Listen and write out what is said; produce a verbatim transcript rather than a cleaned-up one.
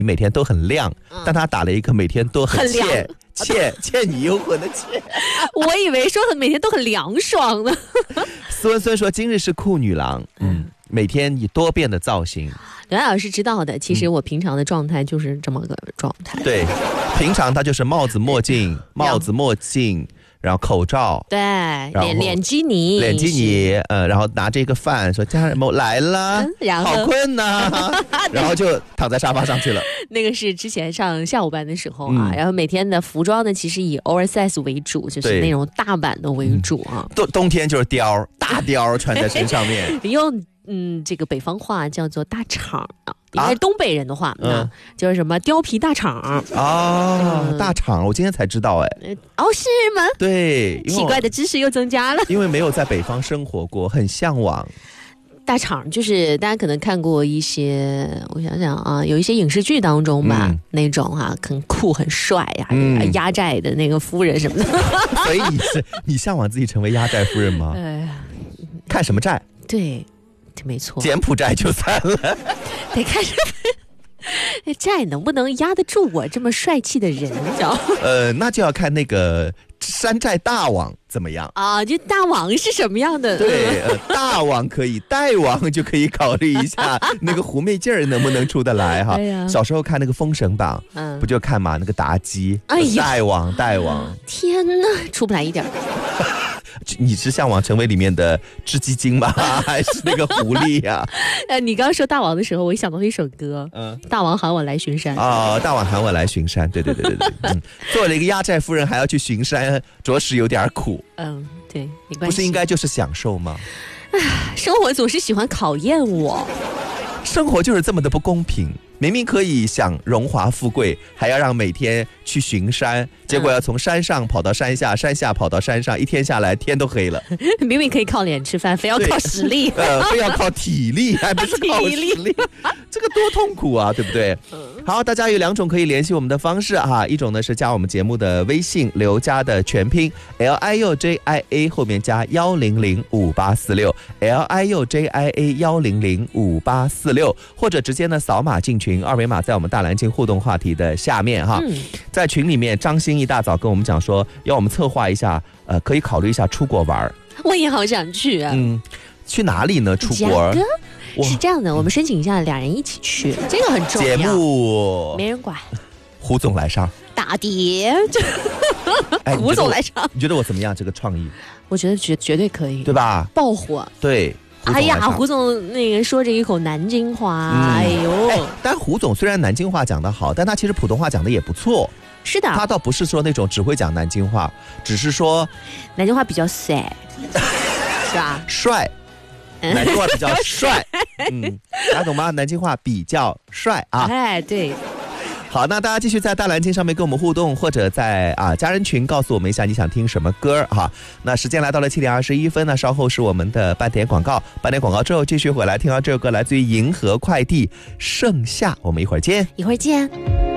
每天都很亮， 嗯、 但他打了一个每天都很很欠欠欠你幽魂的欠。 我以为说每天都很凉爽呢。 斯文孙说今日是酷女郎，嗯，每天以多变的造型。 刘老师知道的，其实我平常的状态就是这么个状态。 嗯、对，平常他就是帽子墨镜，帽子墨镜。然后口罩， 对，脸脸基尼， 脸基尼，呃，然后拿着一个饭说家人们来了，嗯、 然后好困呐、啊，然后就躺在沙发上去了。 那个是之前上下午班的时候啊，嗯、然后每天的服装呢，其实以 oversize 为主，就是那种大版的为主啊。 冬、嗯、冬天就是貂，大貂穿在身上面， 用嗯这个北方话叫做大氅啊。应该是东北人的话，嗯，就是什么貂皮大氅啊、 哦嗯，大氅，我今天才知道，哎， 哦，是吗？ 对， 奇怪的知识又增加了， 因为没有在北方生活过，很向往。 大氅就是大家可能看过一些，我想想啊，有一些影视剧当中吧，嗯、那种啊很酷很帅呀、啊嗯，压寨的那个夫人什么的。 所以你是你向往自己成为压寨夫人吗？ 呃， 看什么寨？ 对。没错， 柬埔寨就散了， 得看什么寨能不能压得住我这么帅气的人，你知道？ 呃，那就要看那个山寨大王怎么样啊？就大王是什么样的？ 对，呃、大王可以，大王就可以考虑一下那个狐媚劲儿能不能出得来哈。哎呀，小时候看那个《封神榜》，嗯，不就看嘛？那个妲己，哎呀，大王，大王， 天哪，出不来一点。 你是向往成为里面的织鸡精吗？还是那个狐狸呀、啊？ 呃，你刚刚说大王的时候，我想到了一首歌，嗯，大王喊我来巡山啊、哦，大王喊我来巡山，对对对对对，嗯，作为一个压寨夫人还要去巡山，着实有点苦。 嗯，对，没关系， 不是应该就是享受吗？ 生活总是喜欢考验我。 生活就是这么的不公平，明明可以享荣华富贵，还要让每天去巡山，结果要从山上跑到山下，山下跑到山上，一天下来天都黑了。 明明可以靠脸吃饭，非要靠实力， 呃，非要靠体力，还不是靠实力，这个多痛苦啊，对不对？好，大家有两种可以联系我们的方式哈，一种呢是加我们节目的微信，刘家的全拼 L I U J I A 后面加幺零零五八四六 L I U J I A 幺零零五八四六，或者直接呢扫码进群，二维码在我们大蓝鲸互动话题的下面哈。嗯、在群里面，张欣一大早跟我们讲说，要我们策划一下，呃，可以考虑一下出国玩。 我也好想去啊。 嗯，去哪里呢？出国？ 是这样的，我们申请一下，俩人一起去，这个很重要。 节目没人管， 胡总来上， 打碟， 哎， 胡总来上。 你觉得我怎么样？这个创意？ 我觉得绝绝对可以， 对吧？ 爆火， 对。 哎呀，胡总那个说着一口南京话，嗯、哎呦！哎， 但胡总虽然南京话讲得好，但他其实普通话讲得也不错。 是的， 他倒不是说那种只会讲南京话，只是说南京话比较帅，是吧？ 帅。南京话比较帅，嗯，大家懂吗？南京话比较帅啊！ 哎，对。 好，那大家继续在大蓝鲸上面跟我们互动，或者在啊家人群告诉我们一下你想听什么歌哈。那时间来到了七点二十一分呢，稍后是我们的半点广告，半点广告之后继续回来听到这首歌，来自于银河快递《盛夏》，我们一会儿见， 一会儿见。